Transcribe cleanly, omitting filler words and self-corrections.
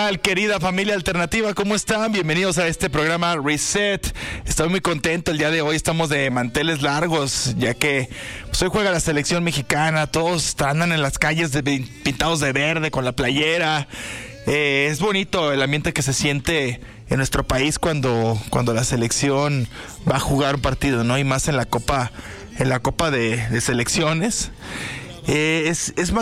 tal, querida familia alternativa? ¿Cómo están? Bienvenidos a este programa Reset. Estoy muy contento el día de hoy. Estamos de manteles largos, ya que pues, hoy juega la selección mexicana. Todos andan en las calles pintados de verde con la playera. Es bonito el ambiente que se siente en nuestro país cuando la selección va a jugar un partido, ¿no? Y más en la Copa de Selecciones. Es